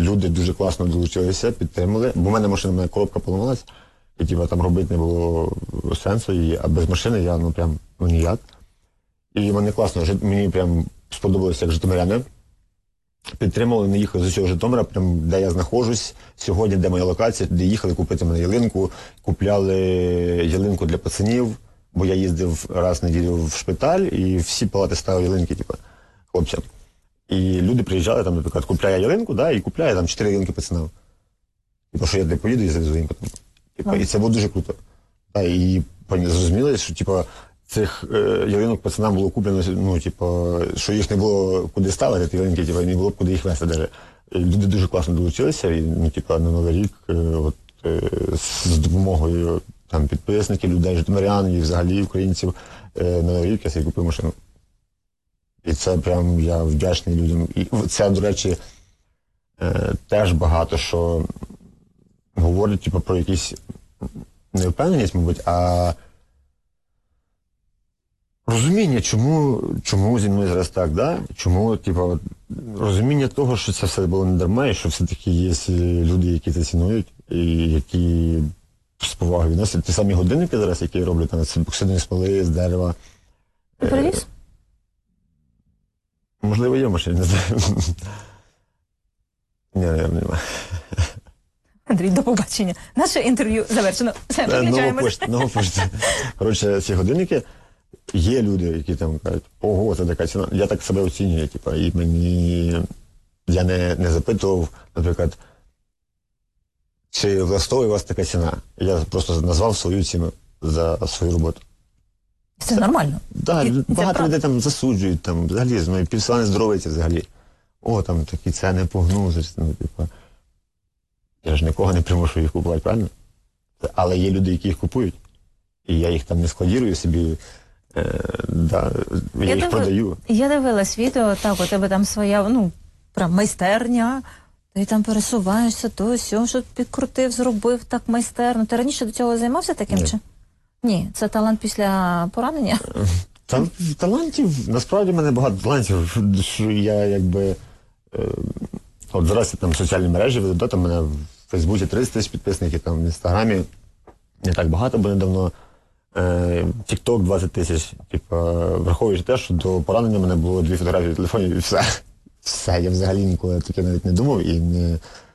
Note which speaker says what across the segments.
Speaker 1: люди дуже класно долучилися, підтримали, бо в мене машина, в мене коробка поламалась, і типу, там робити не було сенсу, а без машини я прям ніяк. І вони класно, мені прям сподобалося, як житомиряни підтримали, не їхали з усього Житомира, прям де я знаходжусь сьогодні, де моя локація, де їхали купити мене ялинку, купляли ялинку для пацанів, бо я їздив раз в неділю в шпиталь, і всі палати ставили ялинки, типу, хлопцям. І люди приїжджали, там, наприклад, купляє ялинку, да, і купляє там 4 ялинки пацанам. Типу, що я де поїду і завезу їм потім. Типу, і це було дуже круто. Да, і зрозуміли, що типу, цих ялинок пацанам було куплено, ну, типу, що їх не було куди ставити, ті ялинки, типу, не було б куди їх вести навіть. Люди дуже класно долучилися, і, ну, типу, на Новий рік з допомогою там, підписників, людей, житомирян і взагалі українців на Новий рік я собі купив машину. І це прям я вдячний людям. І це, до речі, теж багато що говорить типу, про якісь невпевненість, мабуть, а розуміння, чому зі мною зараз так, да? Чому, типу, розуміння того, що це все було не дарма, і що все-таки є люди, які це цінують, і які з повагою відносять. Ті самі годинники зараз, які я роблю, там, з боксидної смоли, з дерева.
Speaker 2: Ти привіз?
Speaker 1: Можливо, є в машині, не знаю. Ні, немає.
Speaker 2: Андрій, до побачення. Наше інтерв'ю завершено. Все, виключаємося.
Speaker 1: Нова пошта. Коротше, ці годинники, є люди, які там кажуть, ого, це така ціна. Я так себе оцінюю, типу, і мені, я не запитував, наприклад, чи влаштовує вас така ціна. Я просто назвав свою ціну за свою роботу.
Speaker 2: Це нормально.
Speaker 1: Так, багато людей там засуджують, там, взагалі, з моєї півсела не здоровиться взагалі. О, там такі ціни погнузиш, ну, типу. Я ж нікого не примушую їх купувати, правильно? Але є люди, які їх купують. І я їх там не складірую собі, да, я їх продаю.
Speaker 2: Я дивилась відео, так, у тебе там своя, ну, прям майстерня, ти там пересуваєшся, то сьо, що підкрутив, зробив так майстерно. Ти раніше до цього займався таким чи? Ні, це талант після поранення?
Speaker 1: Талантів, насправді в мене багато талантів, що я якби, от зараз я там соціальні мережі веду, да, там в мене в Фейсбуці 30 тисяч підписників, там в Інстаграмі не так багато, бо недавно, Тік-Ток 20 тисяч, типу, враховуючи те, що до поранення в мене було 2 фотографії в телефоні і все. Все, я взагалі ніколи таке навіть не думав і не...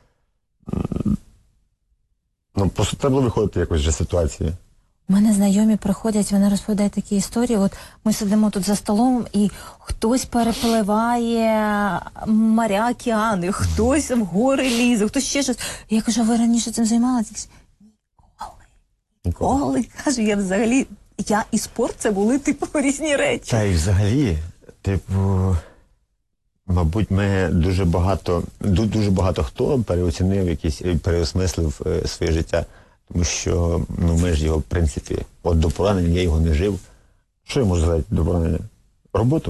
Speaker 1: Ну, просто треба було виходити якось вже з ситуації.
Speaker 2: У мене знайомі приходять, вони розповідають такі історії, от ми сидимо тут за столом, і хтось перепливає моря, океани, хтось в гори лізе, хтось ще щось. І я кажу, а ви раніше цим займалися? Ніколи. Кажу, я і спорт, це були, типу, різні речі.
Speaker 1: Та й взагалі, типу, мабуть, ми дуже багато хто переоцінив якісь, переосмислив своє життя. Тому що, ну, ми ж його, в принципі, от до поранення я його не жив. Що я можу сказати до поранення? Роботу.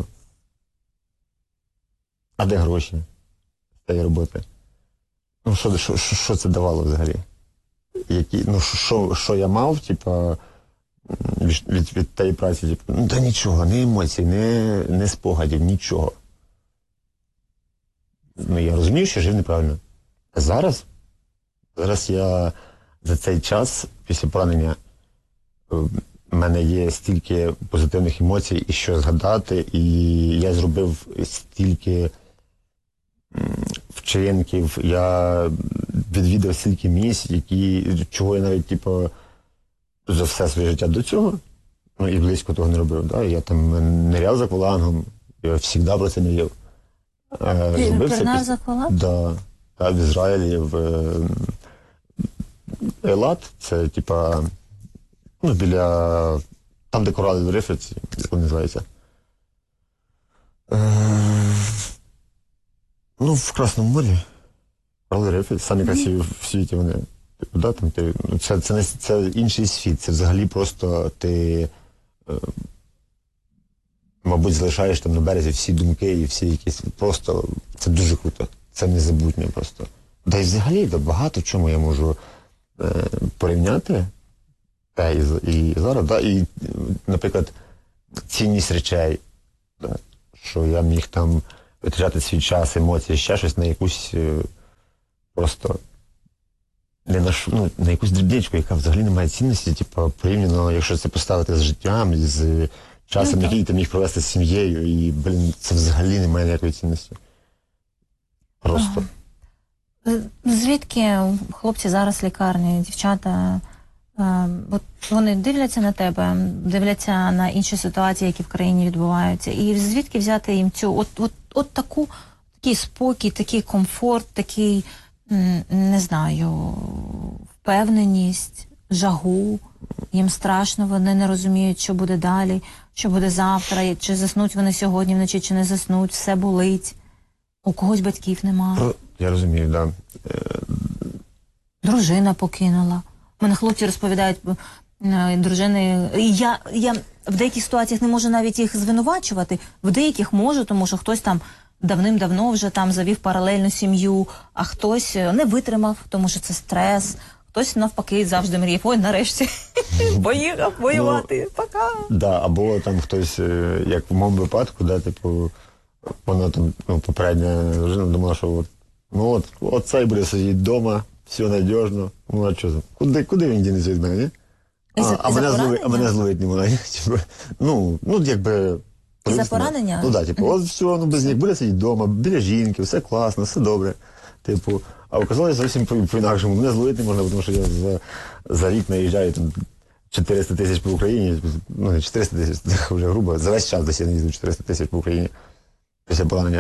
Speaker 1: А де гроші з цієї роботи? Ну, що це давало взагалі? Ну, що я мав, типа, від тієї праці? Типу, ну, та нічого, ні емоцій, ні спогадів, нічого. Ну, я розумію, що жив неправильно. А зараз я... За цей час, після поранення, в мене є стільки позитивних емоцій і що згадати, і я зробив стільки вчинків, я відвідав стільки місць, чого я навіть, типу, за все своє життя до цього, ну і близько того не робив. Да? Я там ниряв за аквалангом, я завжди про це мріяв.
Speaker 2: Пірнав за акваланг?
Speaker 1: Так, в Ізраїлі, Елат, це, типа, ну, біля, там, де корали рифи, як вони називаються. Ну, в Красному морі. Корали рифи, самі красиві в світі вони. Типу, да, там, це інший світ, це взагалі просто ти, мабуть, залишаєш там на березі всі думки і всі якісь, просто, це дуже круто, це незабутнє просто. Да і взагалі, багато в чому я можу порівняти і зараз, да, і, наприклад, цінність речей, да, що я міг там витрачати свій час, емоції, ще щось на якусь просто не на, ну, на якусь дрібничку, яка взагалі не має цінності, типу, порівняно, якщо це поставити з життям, з часом, який ти міг провести з сім'єю, і, це взагалі не має ніякої цінності. Просто.
Speaker 2: Звідки хлопці зараз в лікарні, дівчата, от вони дивляться на тебе, дивляться на інші ситуації, які в країні відбуваються, і звідки взяти їм цю такий спокій, такий комфорт, такий, не знаю, впевненість, жагу, їм страшно, вони не розуміють, що буде далі, що буде завтра, чи заснуть вони сьогодні вночі, чи не заснуть, все болить, у когось батьків немає.
Speaker 1: Я розумію, так.
Speaker 2: Дружина покинула. Мене хлопці розповідають, дружини... Я в деяких ситуаціях не можу навіть їх звинувачувати, в деяких можу, тому що хтось там давним-давно вже там завів паралельну сім'ю, а хтось не витримав, тому що це стрес, хтось навпаки завжди мріяв, ой, нарешті, поїхав воювати, пока.
Speaker 1: Да, або там хтось, як в моєму випадку, да, типу, вона там, попередня дружина думала, що от цей буде сидіти вдома, все надіжно, ну а що, куди він дінеться від мене, ні? А мене зловить не вона, типу, якби...
Speaker 2: І за поранення?
Speaker 1: Ну, так, типу, от все, без них буде сидіти вдома, біля жінки, все класно, все добре, типу, а оказалось зовсім по-інакшому, мене зловити не можна, тому що я за рік наїжджаю там 400 тисяч по Україні, ну не 400 тисяч, це вже грубо, за весь час десь я не їздив 400 тисяч по Україні після поранення.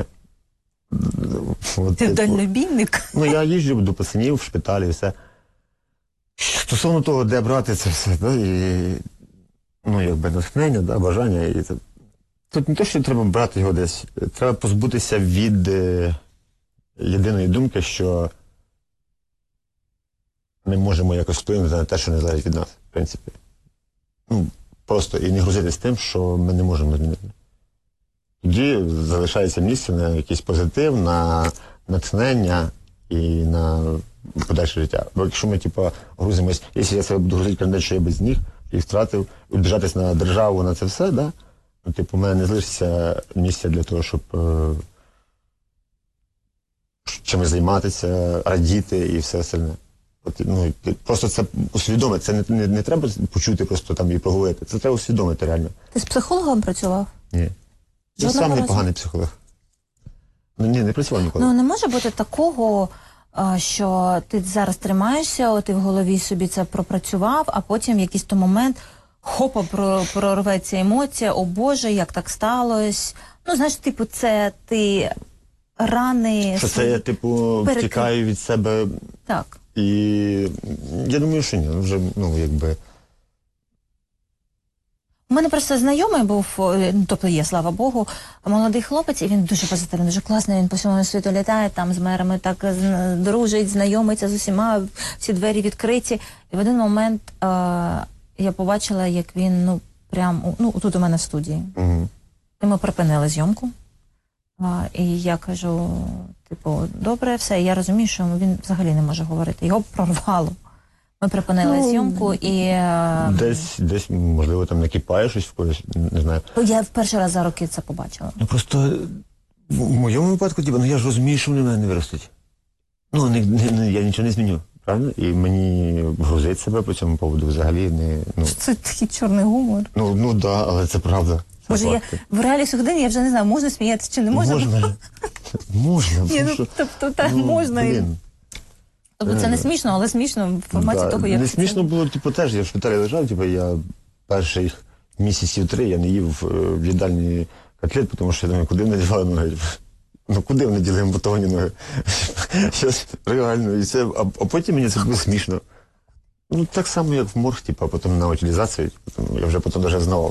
Speaker 2: Ти дальнобійник?
Speaker 1: Ну, я їжджу до пацанів в шпиталі і все. Стосовно того, де брати це все, да, і, якби натхнення, да, бажання, і це. Тут не те, що треба брати його десь, треба позбутися від єдиної думки, що ми можемо якось вплинути на те, що не залежить від нас, в принципі. Просто і не грузитись тим, що ми не можемо змінити. Тоді залишається місце на якийсь позитив, на натхнення і на подальше життя. Бо якщо ми, грузимось, якщо я себе буду грузити кандидат, що я без них, їх втратив, обіжатись на державу, на це все, да? У мене не залишиться місця для того, щоб чимось займатися, радіти і все остальне. Просто це усвідомити, це не треба почути просто там і проговорити, це треба усвідомити реально.
Speaker 2: Ти з психологом працював?
Speaker 1: Ні. Я сам непоганий психолог. Ні, не працював ніколи.
Speaker 2: Не може бути такого, що ти зараз тримаєшся, ти в голові собі це пропрацював, а потім в якийсь то момент хопа прорветься емоція, о Боже, як так сталося. Це ти рани...
Speaker 1: Що це я, втікаю від себе.
Speaker 2: Так.
Speaker 1: І я думаю, що ні, вже, якби...
Speaker 2: У мене просто знайомий був, тобто є, слава Богу, молодий хлопець, і він дуже позитивний, дуже класний, він по всьому світу літає, там з мерами так дружить, знайомиться з усіма, всі двері відкриті. І в один момент я побачила, як він, тут у мене в студії.
Speaker 1: Угу.
Speaker 2: І ми припинили зйомку. І я кажу, добре, все, я розумію, що він взагалі не може говорити. Його прорвало. Ми припинили зйомку і...
Speaker 1: Десь, можливо, там накипає щось в когось, не знаю.
Speaker 2: Я в перший раз за роки це побачила.
Speaker 1: Просто в моєму випадку, я ж розумію, що вони в мене не виростуть. Я нічого не зміню, правильно? І мені грузить себе по цьому поводу взагалі не...
Speaker 2: Це такий чорний гумор.
Speaker 1: Да, але це правда.
Speaker 2: Боже, в реалі сьогодні я вже не знаю, можна сміятися чи не можна?
Speaker 1: Можна.
Speaker 2: Можна. Тобто це не смішно, але смішно в форматі того, як...
Speaker 1: Не смішно було, теж, я в шпиталі лежав, я перших місяців 3 я не їв в їдальні котлет, тому що я думаю, куди вони дівали ноги? Куди вони діли ампутовані ноги? Реально, і це, а потім мені це було смішно. Так само, як в морг, а потім на утилізацію, я вже потім навіть знавав.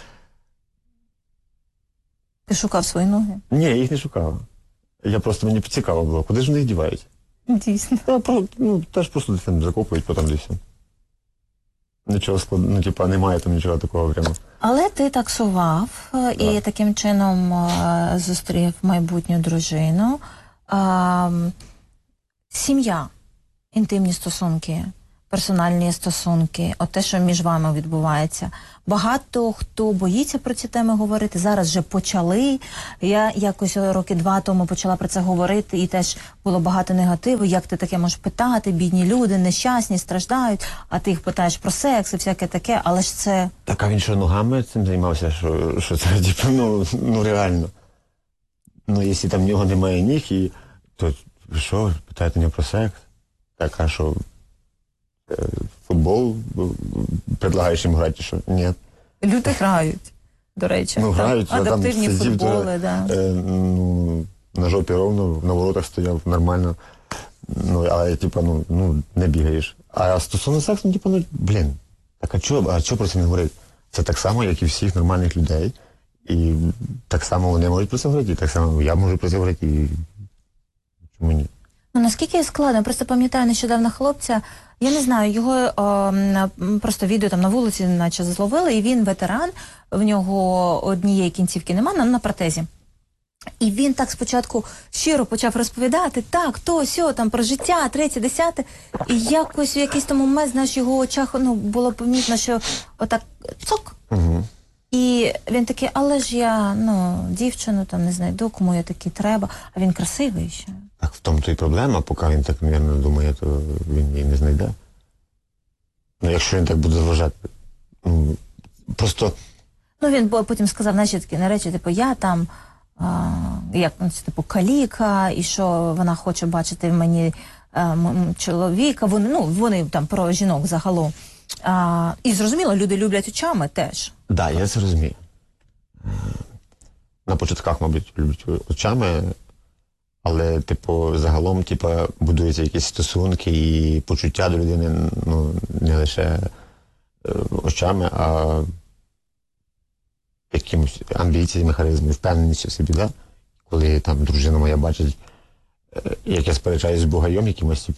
Speaker 2: Ти шукав свої ноги?
Speaker 1: Ні, я їх не шукав. Мені цікаво було, куди ж вони їх дівають?
Speaker 2: Дійсно.
Speaker 1: Теж просто десь там закопують, потім десь. Нічого складного, немає там нічого такого прямо.
Speaker 2: Але ти таксував і таким чином зустрів майбутню дружину. Сім'я, інтимні стосунки. персональні стосунки, от те, що між вами відбувається. Багато хто боїться про ці теми говорити. Зараз вже почали. Я якось роки 2 тому почала про це говорити, і теж було багато негативу. Як ти таке можеш питати? Бідні люди, нещасні, страждають, а ти їх питаєш про секс і всяке таке, але ж це...
Speaker 1: Так, а він що, ногами цим займався? Що це, типу, ну реально. Ну, якщо там в нього немає ніг, то що, питаєте мене про секс? Так, а що, футбол предлагаєш їм грати, що? Ні.
Speaker 2: Люди грають, до речі.
Speaker 1: Ну, грають,
Speaker 2: адаптивні
Speaker 1: там сидів,
Speaker 2: футболи, да.
Speaker 1: Ну, на жопі ровно, на воротах стояв, нормально. Ну, але, типу, не бігаєш. А стосовно сексу, ну, типу, блін, так а чого про це не говорити? Це так само, як і всіх нормальних людей. І так само вони можуть про це говорити, і так само я можу про це говорити, і чому ні?
Speaker 2: Ну, наскільки складно, просто пам'ятаю нещодавно хлопця, я не знаю, його просто відео там на вулиці наче зловили, і він ветеран, в нього однієї кінцівки нема, на протезі. І він так спочатку щиро почав розповідати, так, то, сьо, там, про життя, 3, 10, і якось в якийсь тому момент, знаєш, його очах, було помітно, що отак, цок.
Speaker 1: Угу.
Speaker 2: І він такий, але ж я, дівчину там не знайду, кому я такий треба, а він красивий ще.
Speaker 1: Так в тому то і проблема, поки він так, мабуть, думає, то він її не знайде. Ну, якщо він так буде зважати. Просто...
Speaker 2: Ну, він потім сказав, наші такі речі, типу, я там, каліка, і що вона хоче бачити в мені чоловіка, вони там про жінок загалом. І зрозуміло, люди люблять очами теж.
Speaker 1: Так, да, я це розумію. На початках, мабуть, люблять очами, але, загалом, будуються якісь стосунки і почуття до людини, не лише очами, а якимось амбіціями, харизмою, впевненістю в собі, да? Коли там дружина моя бачить, як я сперечаюсь з бугайом якимось,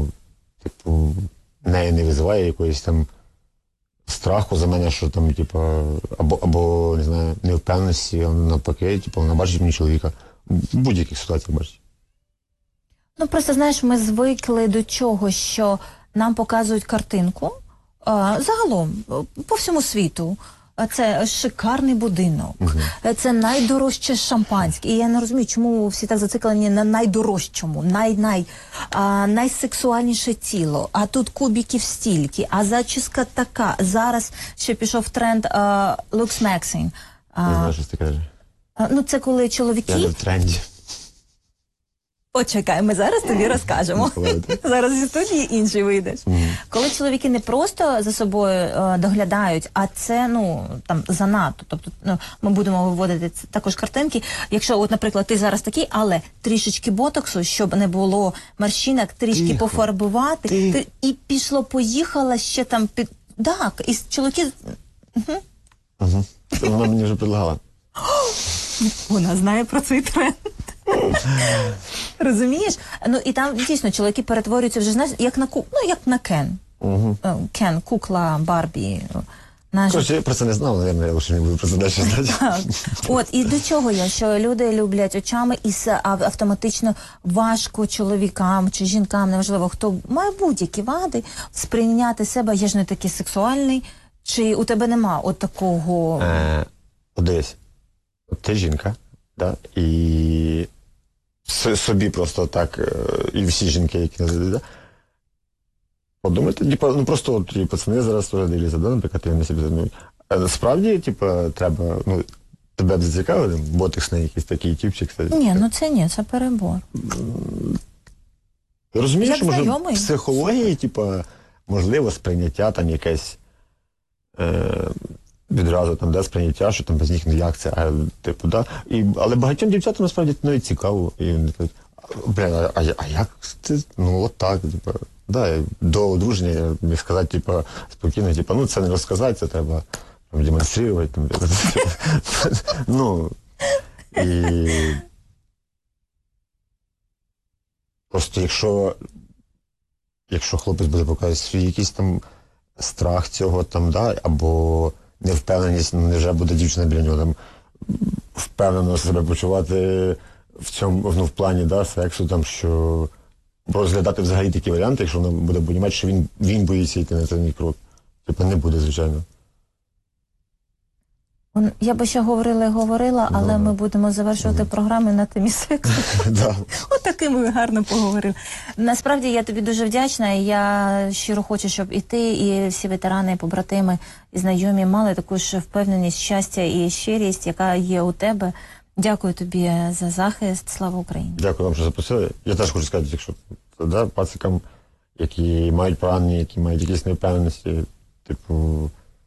Speaker 1: нею не визиває якоїсь там страху за мене, що там, або не знаю, невпевненості, а навпаки, вона бачить мені чоловіка. В будь-яких ситуаціях бачить.
Speaker 2: Ну, просто, знаєш, ми звикли до чого, що нам показують картинку, загалом, по всьому світу. Це шикарний будинок, це найдорожче шампанське. І я не розумію, чому всі так зациклені на найдорожчому, найсексуальніше тіло. А тут кубиків стільки, а зачіска така. Зараз ще пішов тренд Lux Maxing.
Speaker 1: Не знаю, що ти кажеш.
Speaker 2: Це коли чоловіки...
Speaker 1: Я не в тренді.
Speaker 2: Почекай, ми зараз тобі розкажемо. Зараз зі студії інший вийдеш. Коли чоловіки не просто за собою доглядають, а це, там, занадто. Тобто, ми будемо виводити також картинки. Якщо, от, наприклад, ти зараз такий, але трішечки ботоксу, щоб не було морщинок, трішки пофарбувати, і пішло-поїхало ще там під... Так, і чоловіки...
Speaker 1: Вона мені вже предлагала.
Speaker 2: Вона знає про цей тренд. Розумієш? І там дійсно чоловіки перетворюються вже, знаєш, як на Кен. Кен, кукла, Барбі.
Speaker 1: Коротше, я про це не знав, але я лише не буду про це далі знати.
Speaker 2: От, і до чого я? Що люди люблять очами, і автоматично важко чоловікам чи жінкам, неважливо, хто має будь-які вади, сприйняти себе, я ж не такий сексуальний, чи у тебе нема от такого...
Speaker 1: Дивись, ти жінка, да? І собі просто так, і всі жінки, які да? Подумайте, просто от, пацани зараз теж дивляться, да, наприклад, вони собі справді, треба, тебе б зацікавили, ботексний якийсь такий тіпчик.
Speaker 2: Ні, це перебор.
Speaker 1: Розумієш, що, може, в психології, можливо, сприйняття там якесь, відразу там, де сприйняття, що там без них ніяк це, да. Але багатьом дівчатам, насправді, навіть цікаво. І вони кажуть, а як це? От так, да, до одруження я міг сказати, спокійно, це не розказати, це треба демонструвати. І просто якщо хлопець буде показувати свій якийсь там страх цього, там, да, або невпевненість, невже буде дівчина біля нього там впевнено себе почувати в цьому, в плані, да, сексу, там, що розглядати взагалі такі варіанти, якщо вона буде розуміти, що він боїться йти на цей крок. Типу не буде, звичайно.
Speaker 2: Я би ще говорила, але ми будемо завершувати програму на темі сексу. Отаки ми гарно поговорили. Насправді я тобі дуже вдячна, і я щиро хочу, щоб і ти, і всі ветерани, і побратими, і знайомі мали таку ж впевненість, щастя і щирість, яка є у тебе. Дякую тобі за захист. Слава Україні.
Speaker 1: Дякую вам, що запросили. Я теж хочу сказати, якщо пацикам, які мають поранення, які мають якісь невпевненості, типу,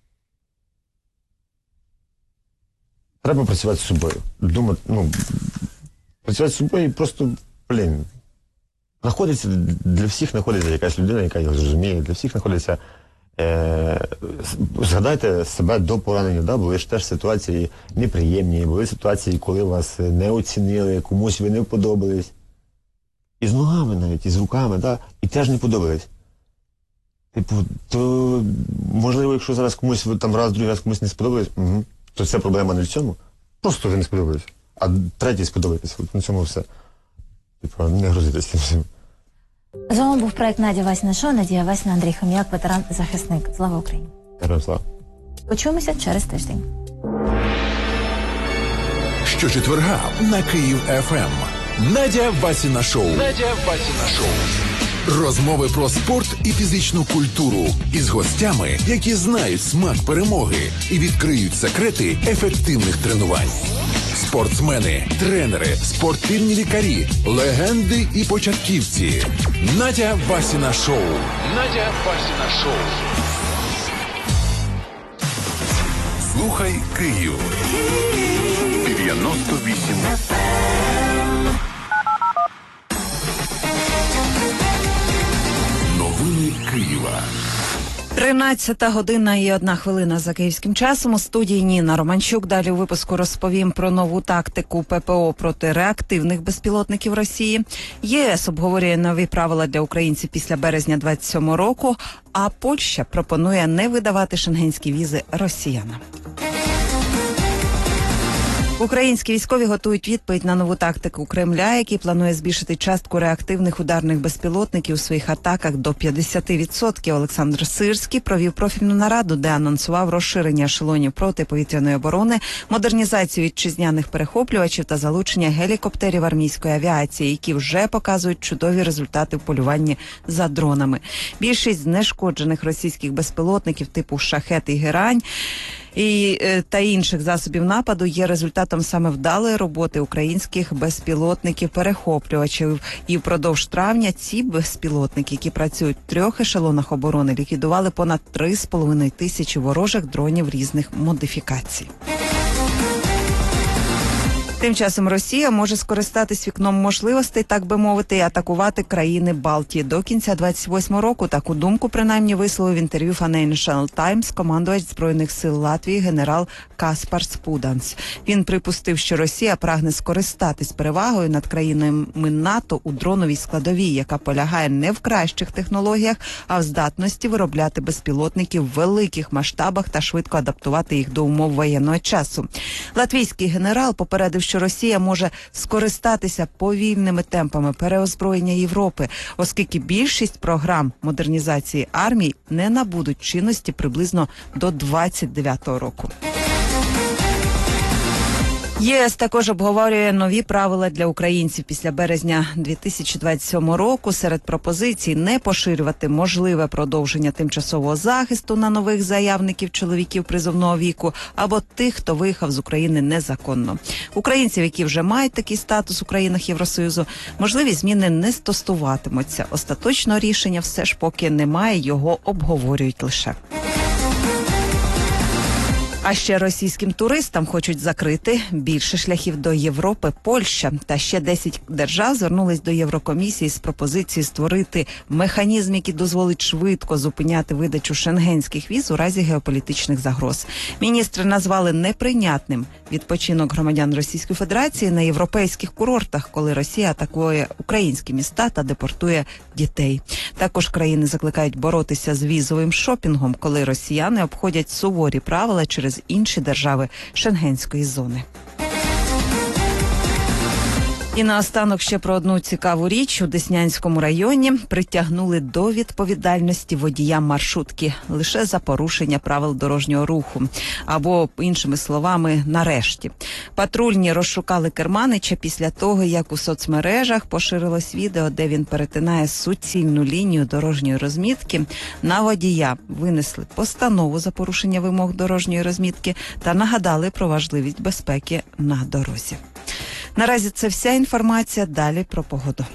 Speaker 1: треба працювати з собою. Думати, працювати з собою і просто, для всіх знаходиться якась людина, яка його зрозуміє, для всіх знаходиться. Згадайте себе до поранення, були ж теж ситуації неприємні, були ситуації, коли вас не оцінили, комусь ви не вподобались. І з ногами навіть, і з руками, і теж не подобались. Типу, то, можливо, якщо зараз комусь, там раз, другий раз комусь не сподобались, то це проблема не в цьому. Просто ви не сподобались. А третій сподобається. На цьому все. Типу, не грузитися всім.
Speaker 2: З вами був проект Надя Васіна Шоу. Надія Васіна, Андрій Хом'як, ветеран-захисник. Слава Україні.
Speaker 1: Героям слава.
Speaker 2: Почуємося через тиждень.
Speaker 3: Щочетверга на Київ ФМ. Надя Васіна Шоу. Розмови про спорт і фізичну культуру із гостями, які знають смак перемоги і відкриють секрети ефективних тренувань. Спортсмени, тренери, спортивні лікарі, легенди і початківці. Надя Васіна Шоу. Слухай Київ. 98 Новини Києва.
Speaker 4: 13:01 за київським часом. У студії Ніна Романчук. Далі у випуску розповім про нову тактику ППО проти реактивних безпілотників Росії. ЄС обговорює нові правила для українців після березня 27 року, а Польща пропонує не видавати шенгенські візи росіянам. Українські військові готують відповідь на нову тактику Кремля, який планує збільшити частку реактивних ударних безпілотників у своїх атаках до 50%. Олександр Сирський провів профільну нараду, де анонсував розширення ешелонів протиповітряної оборони, модернізацію вітчизняних перехоплювачів та залучення гелікоптерів армійської авіації, які вже показують чудові результати в полюванні за дронами. Більшість знешкоджених російських безпілотників типу «Шахет» і «Герань» та інших засобів нападу є результатом саме вдалої роботи українських безпілотників-перехоплювачів. І впродовж травня ці безпілотники, які працюють в 3 ешелонах оборони, ліквідували понад 3,5 тисячі ворожих дронів різних модифікацій. Тим часом Росія може скористатись вікном можливостей, так би мовити, і атакувати країни Балтії до кінця 28 року. Таку думку, принаймні, висловив в інтерв'ю Financial Times командувач Збройних сил Латвії генерал Каспарс Пуданс. Він припустив, що Росія прагне скористатись перевагою над країнами НАТО у дроновій складовій, яка полягає не в кращих технологіях, а в здатності виробляти безпілотники в великих масштабах та швидко адаптувати їх до умов воєнного часу. Латвійський генерал попередив, що Росія може скористатися повільними темпами переозброєння Європи, оскільки більшість програм модернізації армій не набудуть чинності приблизно до 29-го року. ЄС також обговорює нові правила для українців після березня 2027 року. Серед пропозицій не поширювати можливе продовження тимчасового захисту на нових заявників чоловіків призовного віку або тих, хто виїхав з України незаконно. Українців, які вже мають такий статус у країнах Євросоюзу, можливі зміни не стосуватимуться. Остаточного рішення все ж поки немає, його обговорюють лише. А ще російським туристам хочуть закрити більше шляхів до Європи. Польща та ще 10 держав звернулись до Єврокомісії з пропозицією створити механізм, який дозволить швидко зупиняти видачу шенгенських віз у разі геополітичних загроз. Міністри назвали неприйнятним відпочинок громадян Російської Федерації на європейських курортах, коли Росія атакує українські міста та депортує дітей. Також країни закликають боротися з візовим шопінгом, коли росіяни обходять суворі правила через інші держави Шенгенської зони. І наостанок ще про одну цікаву річ. У Деснянському районі притягнули до відповідальності водія маршрутки лише за порушення правил дорожнього руху. Або, іншими словами, нарешті. Патрульні розшукали керманича після того, як у соцмережах поширилось відео, де він перетинає суцільну лінію дорожньої розмітки. На водія винесли постанову за порушення вимог дорожньої розмітки та нагадали про важливість безпеки на дорозі. Наразі це вся інформація. Далі про погоду.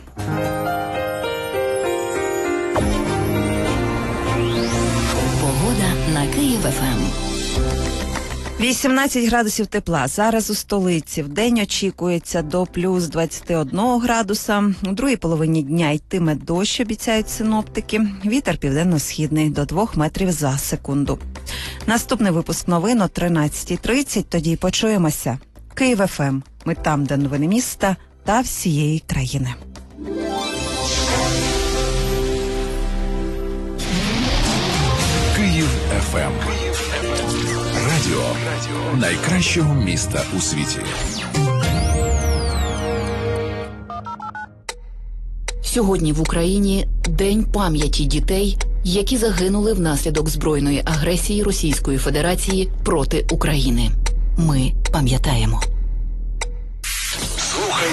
Speaker 5: Погода на Київ-ФМ.
Speaker 4: 18 градусів тепла. Зараз у столиці. Вдень очікується до плюс 21 градуса. У другій половині дня йтиме дощ, обіцяють синоптики. Вітер південно-східний до 2 метрів за секунду. Наступний випуск новин о 13:30. Тоді почуємося. Київ-ФМ. Ми там, де новини міста та всієї країни.
Speaker 3: Київ ФМ. Радіо найкращого міста у світі.
Speaker 5: Сьогодні в Україні День пам'яті дітей, які загинули внаслідок збройної агресії Російської Федерації проти України. Ми пам'ятаємо.
Speaker 3: Слухай.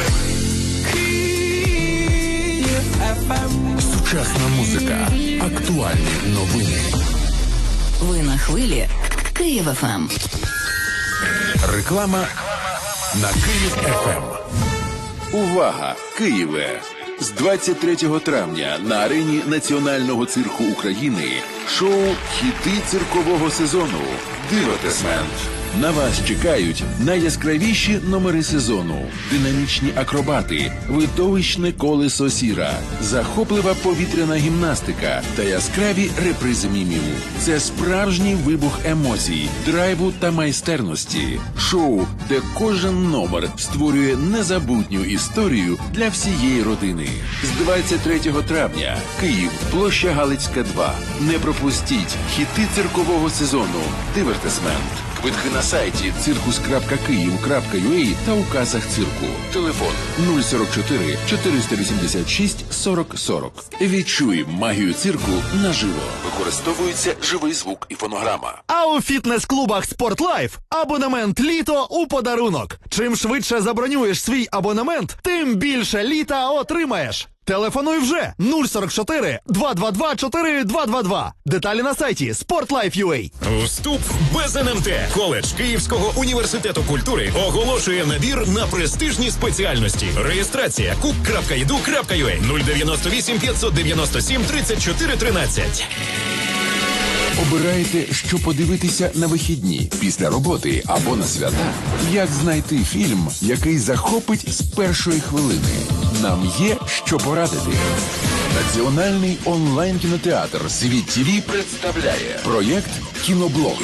Speaker 3: Сучасна музика. Актуальні новини.
Speaker 5: Ви на хвилі Київ-ФМ.
Speaker 3: Реклама на Київ ФМ. Увага, Києве! З 23 травня на арені Національного цирку України шоу «Хіти циркового сезону» «Дивертисмент». На вас чекають найяскравіші номери сезону, динамічні акробати, видовищне колесо сіра, захоплива повітряна гімнастика та яскраві репризи мімів. Це справжній вибух емоцій, драйву та майстерності. Шоу, де кожен номер створює незабутню історію для всієї родини. З 23 травня Київ, площа Галицька, 2. Не пропустіть хіти циркового сезону «Дивертисмент». Квитки на сайті circus.kyiv.ua та у касах цирку. Телефон 044 486 40 40. Відчуй магію цирку наживо. Використовується живий звук і фонограма.
Speaker 6: А у фітнес-клубах «Спортлайф» абонемент «Літо» у подарунок. Чим швидше забронюєш свій абонемент, тим більше літа отримаєш. Телефонуй вже 044 222 4222. Деталі на сайті sportlife.ua.
Speaker 7: Вступ без НМТ. Коледж Київського університету культури оголошує набір на престижні спеціальності. Реєстрація cook.edu.ua 098 597 34 13.
Speaker 3: Обираєте, що подивитися на вихідні, після роботи або на свята? Як знайти фільм, який захопить з першої хвилини? Нам є що порадити. Національний онлайн-кінотеатр «Світ ТВ» представляє проєкт «Кіноблог».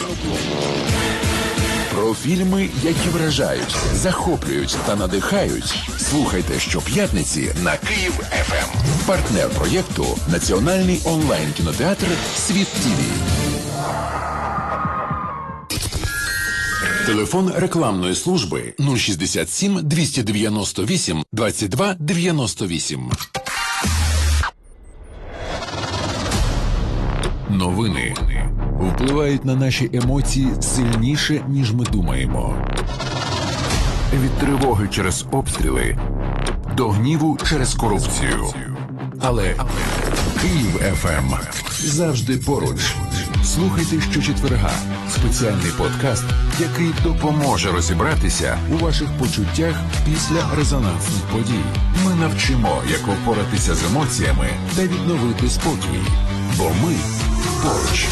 Speaker 3: Про фільми, які вражають, захоплюють та надихають. Слухайте щоп'ятниці на Київ ФМ. Партнер проєкту – Національний онлайн-кінотеатр «Світ ТВ». Телефон рекламної служби 067 298 22 98. Новини впливають на наші емоції сильніше, ніж ми думаємо. Від тривоги через обстріли до гніву через корупцію. Але Київ ФМ завжди поруч. Слухайте щочетверга спеціальний подкаст, який допоможе розібратися у ваших почуттях після резонансних подій. Ми навчимо, як впоратися з емоціями та відновити спокій. Бо ми поруч.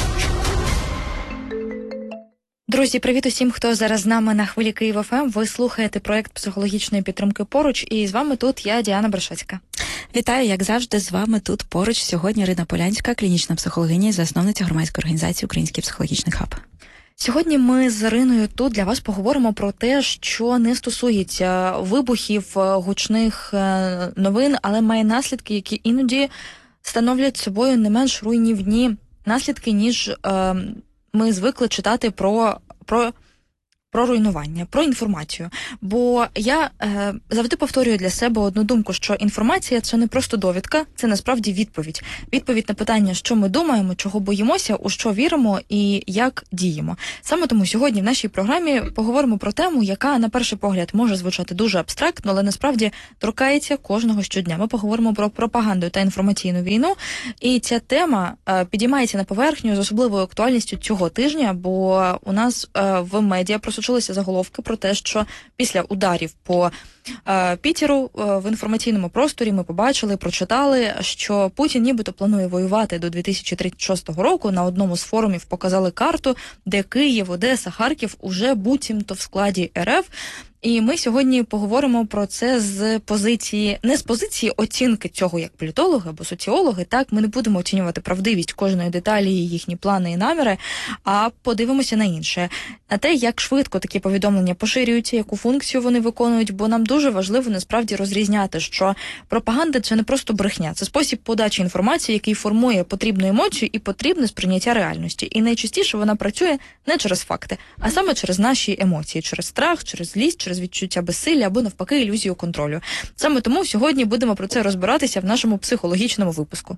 Speaker 8: Друзі, привіт усім, хто зараз з нами на хвилі Київ ФМ. Ви слухаєте проєкт психологічної підтримки «Поруч», і з вами тут я, Діана Брешоцька.
Speaker 9: Вітаю, як завжди, з вами тут поруч сьогодні Ірина Полянська, клінічна психологиня і засновниця громадської організації «Український психологічний хаб».
Speaker 8: Сьогодні ми з Іриною тут для вас поговоримо про те, що не стосується вибухів, гучних новин, але має наслідки, які іноді становлять собою не менш руйнівні наслідки, ніж ми звикли читати про про руйнування, про інформацію. Бо я завжди повторюю для себе одну думку, що інформація – це не просто довідка, це насправді відповідь. Відповідь на питання, що ми думаємо, чого боїмося, у що віримо і як діємо. Саме тому сьогодні в нашій програмі поговоримо про тему, яка, на перший погляд, може звучати дуже абстрактно, але насправді торкається кожного щодня. Ми поговоримо про пропаганду та інформаційну війну, і ця тема підіймається на поверхню з особливою актуальністю цього тижня, бо у нас в медіа просочилися заголовки про те, що після ударів по Пітеру в інформаційному просторі ми побачили, прочитали, що Путін нібито планує воювати до 2036 року. На одному з форумів показали карту, де Київ, Одеса, Харків уже буцімто в складі РФ. І ми сьогодні поговоримо про це з позиції, не з позиції оцінки цього як політологи або соціологи, так, ми не будемо оцінювати правдивість кожної деталі, їхні плани і наміри, а подивимося на інше. На те, як швидко такі повідомлення поширюються, яку функцію вони виконують, бо нам дуже важливо насправді розрізняти, що пропаганда – це не просто брехня, це спосіб подачі інформації, який формує потрібну емоцію і потрібне сприйняття реальності. І найчастіше вона працює не через факти, а саме через наші емоції, через страх, через злість, через відчуття безсилля або навпаки ілюзію контролю. Саме тому сьогодні будемо про це розбиратися в нашому психологічному випуску.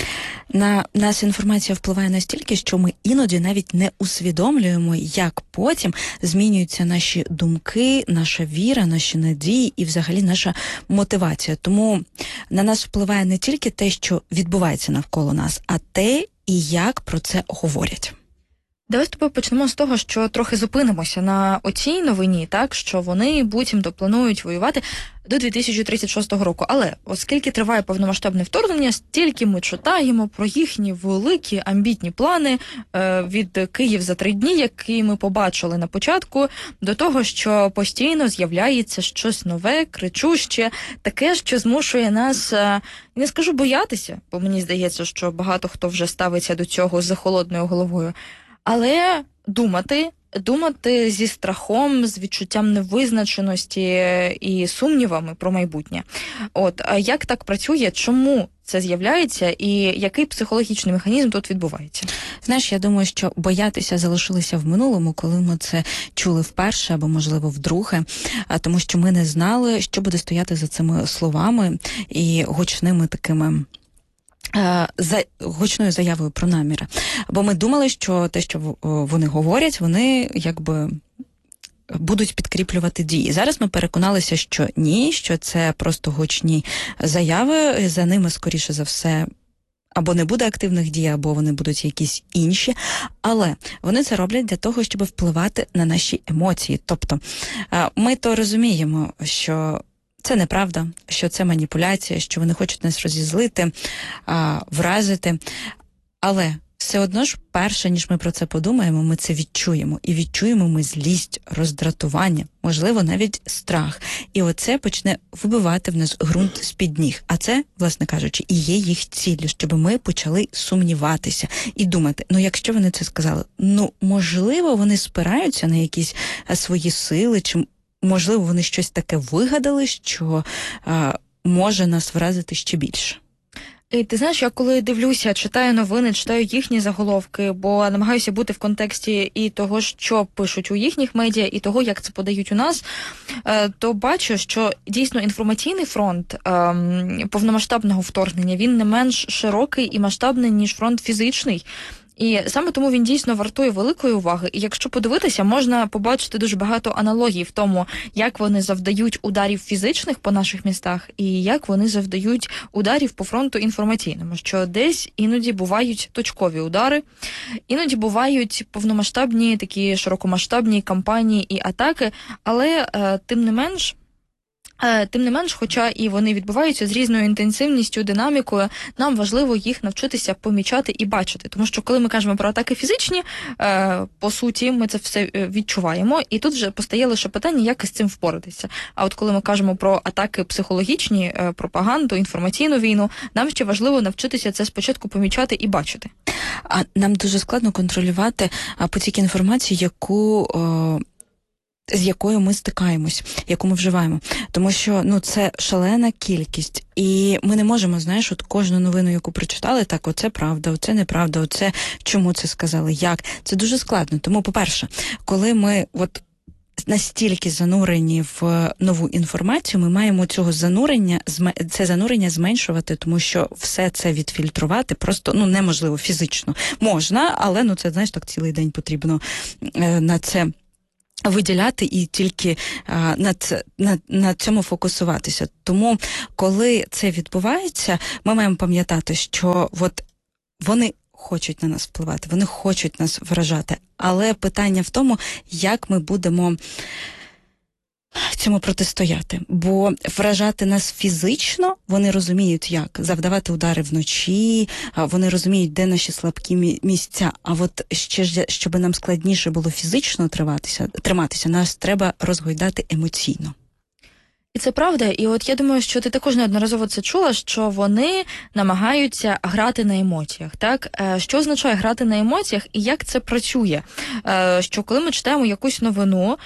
Speaker 9: На нас інформація впливає настільки, що ми іноді навіть не усвідомлюємо, як потім змінюються наші думки, наша віра, наші надії і взагалі наша мотивація. Тому на нас впливає не тільки те, що відбувається навколо нас, а те, і як про це говорять.
Speaker 8: Давай з тобою почнемо з того, що трохи зупинимося на оцій новині, так, що вони буцімто планують воювати до 2036 року. Але оскільки триває повномасштабне вторгнення, стільки ми читаємо про їхні великі амбітні плани від Київ за 3 дні, які ми побачили на початку, до того, що постійно з'являється щось нове, кричуще, таке, що змушує нас, не скажу боятися, бо мені здається, що багато хто вже ставиться до цього з холодною головою, але думати зі страхом, з відчуттям невизначеності і сумнівами про майбутнє. От, а як так працює, чому це з'являється і який психологічний механізм тут відбувається?
Speaker 9: Знаєш, я думаю, що боятися залишилися в минулому, коли ми це чули вперше або, можливо, вдруге, тому що ми не знали, що буде стояти за цими словами і гучними такими гучною заявою про наміри. Бо ми думали, що те, що вони говорять, вони якби будуть підкріплювати дії. Зараз ми переконалися, що ні, що це просто гучні заяви, за ними, скоріше за все, або не буде активних дій, або вони будуть якісь інші, але вони це роблять для того, щоб впливати на наші емоції. Тобто ми то розуміємо, що це неправда, що це маніпуляція, що вони хочуть нас розізлити, вразити. Але все одно ж, перше, ніж ми про це подумаємо, ми це відчуємо. І відчуємо ми злість, роздратування, можливо, навіть страх. І оце почне вибивати в нас ґрунт з-під ніг. А це, власне кажучи, і є їх ціллю, щоб ми почали сумніватися і думати, якщо вони це сказали, можливо, вони спираються на якісь свої сили, чи можливо, вони щось таке вигадали, що може нас вразити ще більше.
Speaker 8: І ти знаєш, я коли дивлюся, читаю новини, читаю їхні заголовки, бо намагаюся бути в контексті і того, що пишуть у їхніх медіа, і того, як це подають у нас, то бачу, що дійсно інформаційний фронт повномасштабного вторгнення, він не менш широкий і масштабний, ніж фронт фізичний. І саме тому він дійсно вартує великої уваги. І якщо подивитися, можна побачити дуже багато аналогій в тому, як вони завдають ударів фізичних по наших містах і як вони завдають ударів по фронту інформаційному. Що десь іноді бувають точкові удари, іноді бувають повномасштабні, такі широкомасштабні кампанії і атаки, але тим не менш, хоча і вони відбуваються з різною інтенсивністю, динамікою, нам важливо їх навчитися помічати і бачити. Тому що коли ми кажемо про атаки фізичні, по суті, ми це все відчуваємо, і тут вже постає лише питання, як із цим впоратися. А от коли ми кажемо про атаки психологічні, пропаганду, інформаційну війну, нам ще важливо навчитися це спочатку помічати і бачити.
Speaker 9: А нам дуже складно контролювати потік інформації, з якою ми стикаємось, яку ми вживаємо. Тому що, це шалена кількість. І ми не можемо, от кожну новину, яку прочитали, так, оце правда, оце неправда, оце чому це сказали, як. Це дуже складно. Тому, по-перше, коли ми настільки занурені в нову інформацію, ми маємо це занурення зменшувати, тому що все це відфільтрувати просто неможливо фізично. Можна, але це, знаєш, так цілий день потрібно на це виділяти і тільки на цьому фокусуватися. Тому, коли це відбувається, ми маємо пам'ятати, що вони хочуть на нас впливати, вони хочуть нас вражати. Але питання в тому, як ми будемо цьому протистояти. Бо вражати нас фізично, вони розуміють як. Завдавати удари вночі, вони розуміють, де наші слабкі місця. А ще, щоб нам складніше було фізично триматися, нас треба розгойдати емоційно.
Speaker 8: І це правда. І я думаю, що ти також неодноразово це чула, що вони намагаються грати на емоціях, так? Що означає грати на емоціях і як це працює? Що коли ми читаємо якусь новину,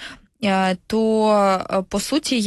Speaker 8: то, по суті,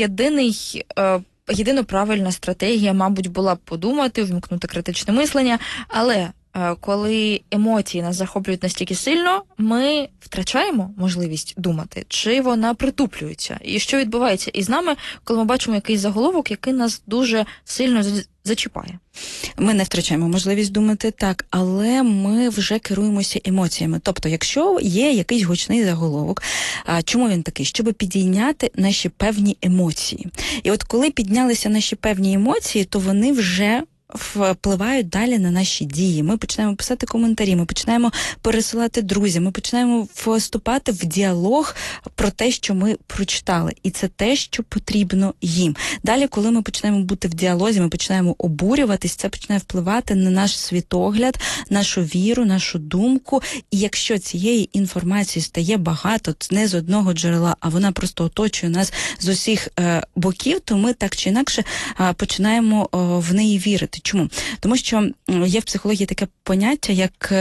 Speaker 8: єдино правильна стратегія, мабуть, була б подумати, вмкнути критичне мислення, але коли емоції нас захоплюють настільки сильно, ми втрачаємо можливість думати, чи вона притуплюється. І що відбувається із нами, коли ми бачимо якийсь заголовок, який нас дуже сильно зачіпає?
Speaker 9: Ми не втрачаємо можливість думати, так, але ми вже керуємося емоціями. Тобто, якщо є якийсь гучний заголовок, чому він такий? Щоб підійняти наші певні емоції. І коли піднялися наші певні емоції, то вони вже впливають далі на наші дії. Ми починаємо писати коментарі, ми починаємо пересилати друзям, ми починаємо вступати в діалог про те, що ми прочитали. І це те, що потрібно їм. Далі, коли ми починаємо бути в діалозі, ми починаємо обурюватись, це починає впливати на наш світогляд, нашу віру, нашу думку. І якщо цієї інформації стає багато, не з одного джерела, а вона просто оточує нас з усіх боків, то ми так чи інакше починаємо в неї вірити. Чому? Тому що є в психології таке поняття, як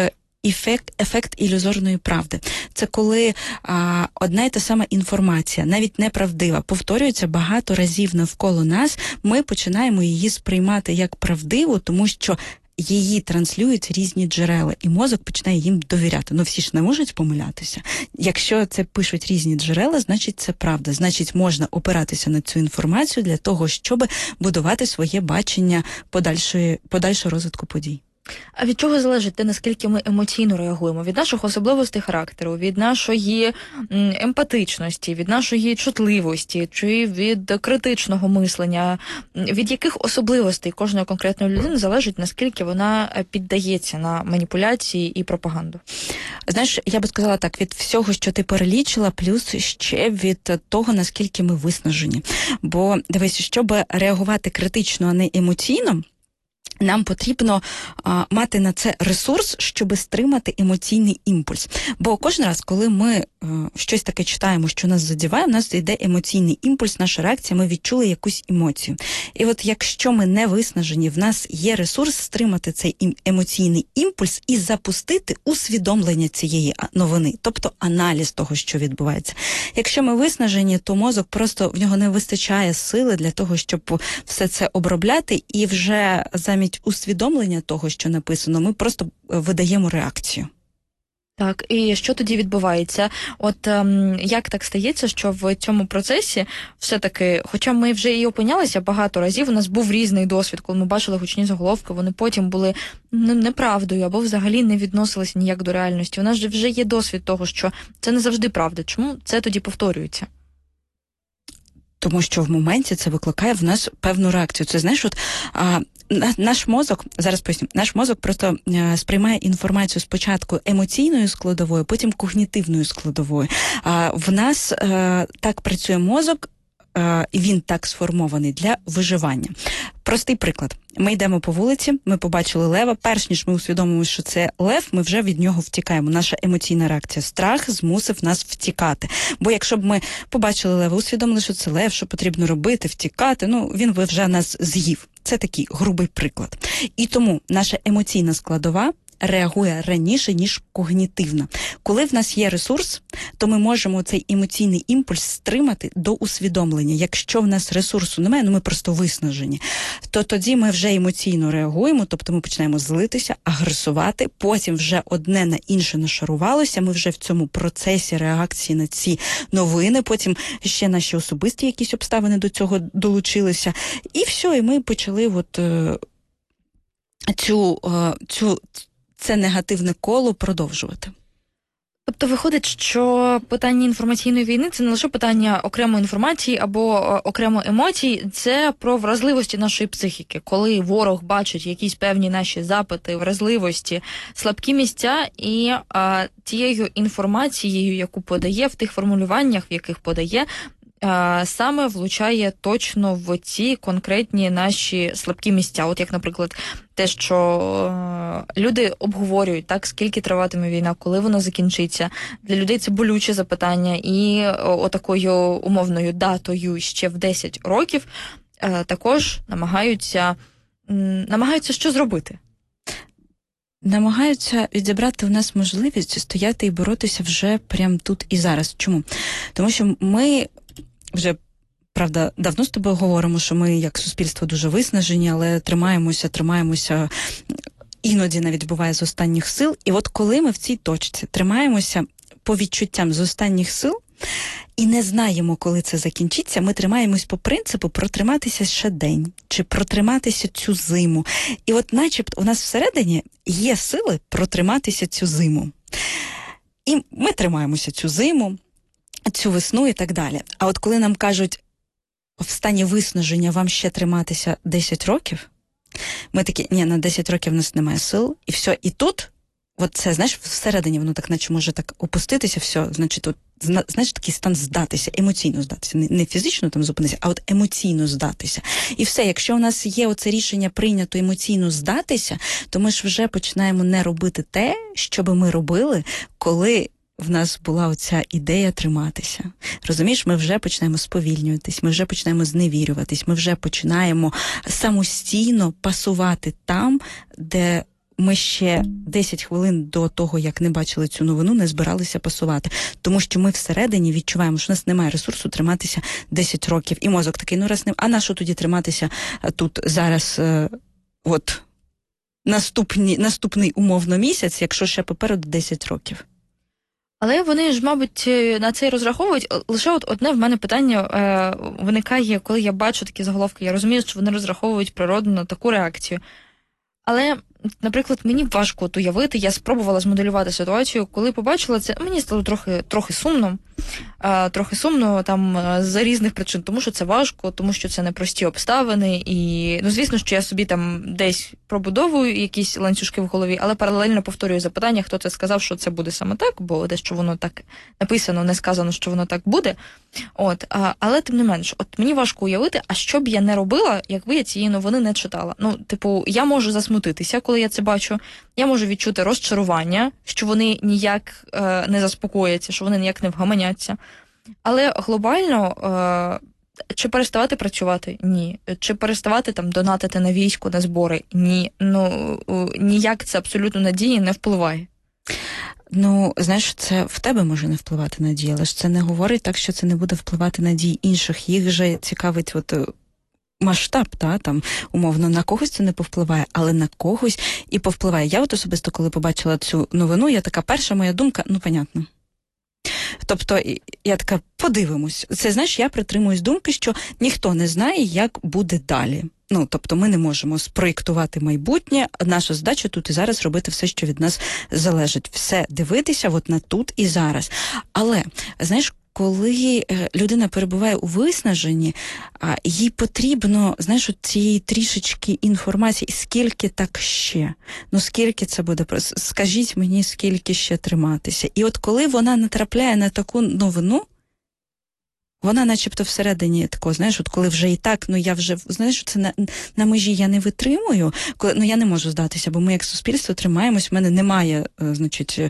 Speaker 9: ефект ілюзорної правди. Це коли одна і та сама інформація, навіть неправдива, повторюється багато разів навколо нас, ми починаємо її сприймати як правдиву, тому що її транслюють різні джерела, і мозок починає їм довіряти. Всі ж не можуть помилятися. Якщо це пишуть різні джерела, значить це правда. Значить, можна опиратися на цю інформацію для того, щоб будувати своє бачення подальшого розвитку подій.
Speaker 8: А від чого залежить те, наскільки ми емоційно реагуємо? Від наших особливостей характеру, від нашої емпатичності, від нашої чутливості, чи від критичного мислення? Від яких особливостей кожної конкретної людини залежить, наскільки вона піддається на маніпуляції і пропаганду?
Speaker 9: Знаєш, я би сказала так, від всього, що ти перелічила, плюс ще від того, наскільки ми виснажені. Бо, дивись, щоб реагувати критично, а не емоційно, нам потрібно мати на це ресурс, щоб стримати емоційний імпульс. Бо кожен раз, коли ми щось таке читаємо, що нас задіває, в нас йде емоційний імпульс, наша реакція, ми відчули якусь емоцію. І якщо ми не виснажені, в нас є ресурс стримати цей емоційний імпульс і запустити усвідомлення цієї новини, тобто аналіз того, що відбувається. Якщо ми виснажені, то мозок просто, в нього не вистачає сили для того, щоб все це обробляти, і вже замість усвідомлення того, що написано, ми просто видаємо реакцію.
Speaker 8: Так, і що тоді відбувається? Як так стається, що в цьому процесі все-таки, хоча ми вже і опинялися багато разів, у нас був різний досвід, коли ми бачили гучні заголовки, вони потім були неправдою або взагалі не відносилися ніяк до реальності. У нас же вже є досвід того, що це не завжди правда. Чому це тоді повторюється?
Speaker 9: Тому що в моменті це викликає в нас певну реакцію. Це, знаєш, наш мозок, зараз поясню, наш мозок просто сприймає інформацію спочатку емоційною складовою, потім когнітивною складовою. В нас так працює мозок, і він так сформований для виживання. Простий приклад. Ми йдемо по вулиці, ми побачили лева, перш ніж ми усвідомимо, що це лев, ми вже від нього втікаємо. Наша емоційна реакція. Страх змусив нас втікати. Бо якщо б ми побачили лева, усвідомили, що це лев, що потрібно робити, втікати, він би вже нас з'їв. Це такий грубий приклад. І тому наша емоційна складова реагує раніше, ніж когнітивна. Коли в нас є ресурс, то ми можемо цей емоційний імпульс стримати до усвідомлення. Якщо в нас ресурсу немає, ми просто виснажені, то тоді ми вже емоційно реагуємо, тобто ми починаємо злитися, агресувати, потім вже одне на інше нашарувалося, ми вже в цьому процесі реакції на ці новини, потім ще наші особисті якісь обставини до цього долучилися, і все, і ми почали це негативне коло продовжувати.
Speaker 8: Тобто виходить, що питання інформаційної війни – це не лише питання окремої інформації або окремо емоцій, це про вразливості нашої психіки. Коли ворог бачить якісь певні наші запити, вразливості, слабкі місця, і тією інформацією, яку подає, в тих формулюваннях, в яких подає, саме влучає точно в ці конкретні наші слабкі місця. От як, наприклад, те, що люди обговорюють, так, скільки триватиме війна, коли вона закінчиться. Для людей це болюче запитання, і отакою умовною датою ще в 10 років також намагаються що зробити?
Speaker 9: Намагаються відібрати у нас можливість стояти і боротися вже прямо тут і зараз. Чому? Тому що ми вже, правда, давно з тобою говоримо, що ми як суспільство дуже виснажені, але тримаємося, іноді навіть буває з останніх сил. І от коли ми в цій точці тримаємося по відчуттям з останніх сил і не знаємо, коли це закінчиться, ми тримаємось по принципу протриматися ще день, чи протриматися цю зиму. І от начебто у нас всередині є сили протриматися цю зиму. І ми тримаємося цю зиму, цю весну і так далі. А от коли нам кажуть, в стані виснаження вам ще триматися 10 років, ми такі, ні, на 10 років в нас немає сил, і все. І тут, от це, знаєш, всередині воно так наче може так опуститися, все, значить, от, знаєш, такий стан здатися, емоційно здатися. Не фізично там зупинитися, а от емоційно здатися. І все, якщо у нас є оце рішення прийнято емоційно здатися, то ми ж вже починаємо не робити те, що би ми робили, коли в нас була оця ідея триматися. Розумієш, ми вже починаємо сповільнюватись, ми вже починаємо зневірюватись, ми вже починаємо самостійно пасувати там, де ми ще 10 хвилин до того, як не бачили цю новину, не збиралися пасувати. Тому що ми всередині відчуваємо, що у нас немає ресурсу триматися 10 років. І мозок такий, ну раз не... А на що тоді триматися тут зараз, от, наступний умовно місяць, якщо ще попереду 10 років?
Speaker 8: Але вони ж, мабуть, на це і розраховують. Лише от одне в мене питання виникає, коли я бачу такі заголовки. Я розумію, що вони розраховують природно на таку реакцію. Але, наприклад, мені важко от уявити, я спробувала змоделювати ситуацію, коли побачила це, мені стало трохи сумно. Трохи сумно там з різних причин, тому що це важко, тому що це непрості обставини, і, ну, звісно, що я собі там десь пробудовую якісь ланцюжки в голові, але паралельно повторюю запитання, хто це сказав, що це буде саме так, бо дещо воно так написано, не сказано, що воно так буде. От, але тим не менш, от мені важко уявити, а що б я не робила, якби я цієї новини не читала. Ну, типу, я можу засмутитися, коли я це бачу, я можу відчути розчарування, що вони ніяк не заспокояться, що вони ніяк не вгаманяться. Але глобально, чи переставати працювати? Ні. Чи переставати там донатити на військо, на збори? Ні. Ну, ніяк це абсолютно на дії не впливає.
Speaker 9: Ну, знаєш, це в тебе може не впливати на дії, але ж це не говорить так, що це не буде впливати на дії інших. Їх же цікавить от масштаб, там, умовно, на когось це не повпливає, але на когось і повпливає. Я от особисто, коли побачила цю новину, я така, перша моя думка, ну, понятно. Тобто, я така, подивимось. Це, знаєш, я притримуюсь думки, що ніхто не знає, як буде далі. Ну, тобто, ми не можемо спроєктувати майбутнє, наша задача тут і зараз робити все, що від нас залежить. Все дивитися от на тут і зараз. Але, знаєш, коли людина перебуває у виснаженні, їй потрібно, знаєш, цієї трішечки інформації, скільки так ще? Ну, скільки це буде? Скажіть мені, скільки ще триматися? І от коли вона натрапляє на таку новину, вона начебто всередині такого, знаєш, от коли вже і так, ну я вже, знаєш, це на межі я не витримую, коли, ну я не можу здатися, бо ми як суспільство тримаємось, в мене немає, значить,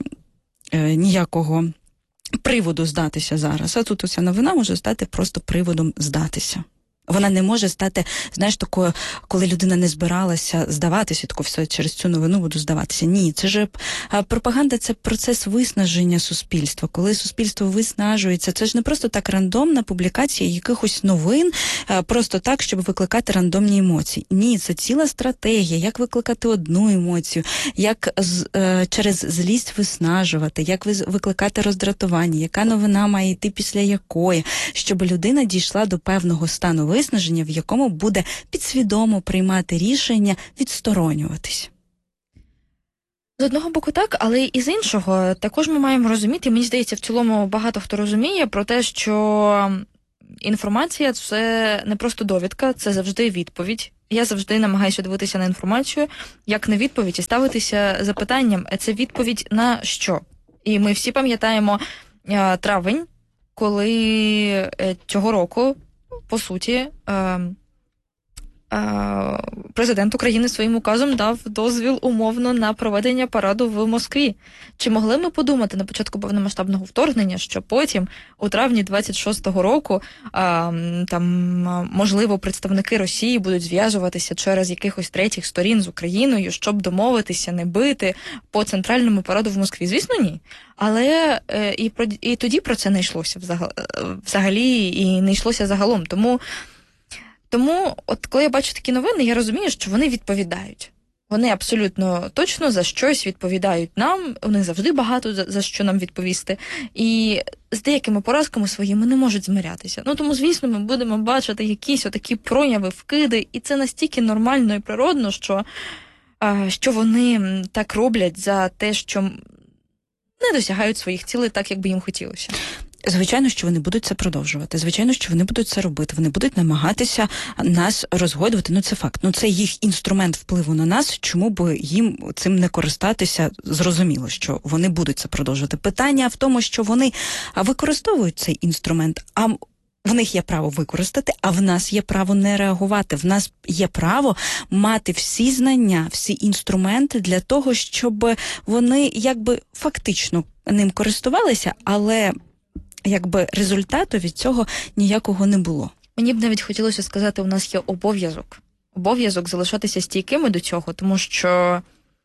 Speaker 9: ніякого приводу здатися зараз. А тут оця новина може стати просто приводом здатися. Вона не може стати, знаєш, такою, коли людина не збиралася здаватися, тако все через цю новину буду здаватися. Ні, це ж пропаганда, це процес виснаження суспільства. Коли суспільство виснажується, це ж не просто так рандомна публікація якихось новин, просто так, щоб викликати рандомні емоції. Ні, це ціла стратегія, як викликати одну емоцію, як через злість виснажувати, як викликати роздратування, яка новина має йти після якої, щоб людина дійшла до певного стану виснаження, в якому буде підсвідомо приймати рішення відсторонюватись.
Speaker 8: З одного боку так, але і з іншого також ми маємо розуміти, мені здається, в цілому багато хто розуміє про те, що інформація – це не просто довідка, це завжди відповідь. Я завжди намагаюся дивитися на інформацію як на відповідь і ставитися запитанням, це відповідь на що? І ми всі пам'ятаємо травень, коли цього року, по суті, президент України своїм указом дав дозвіл умовно на проведення параду в Москві. Чи могли ми подумати на початку повномасштабного вторгнення, що потім, у травні 26-го року, можливо, представники Росії будуть зв'язуватися через якихось третіх сторін з Україною, щоб домовитися, не бити по центральному параду в Москві? Звісно, ні. Але і тоді про це не йшлося взагалі, і не йшлося загалом. Тому, от коли я бачу такі новини, я розумію, що вони відповідають. Вони абсолютно точно за щось відповідають нам, у них завжди багато за що нам відповісти. І з деякими поразками своїми не можуть змирятися. Тому, звісно, ми будемо бачити якісь отакі прояви, вкиди, і це настільки нормально і природно, що вони так роблять за те, що не досягають своїх цілей так, як би їм хотілося.
Speaker 9: Звичайно, що вони будуть це продовжувати. Звичайно, що вони будуть це робити. Вони будуть намагатися нас розгойдувати. Це факт. Це їх інструмент впливу на нас. Чому б їм цим не користатися? Зрозуміло, що вони будуть це продовжувати. Питання в тому, що вони використовують цей інструмент, а в них є право використати, а в нас є право не реагувати. В нас є право мати всі знання, всі інструменти для того, щоб вони фактично ним користувалися, але результату від цього ніякого не було.
Speaker 8: Мені б навіть хотілося сказати, у нас є обов'язок залишатися стійкими до цього, тому що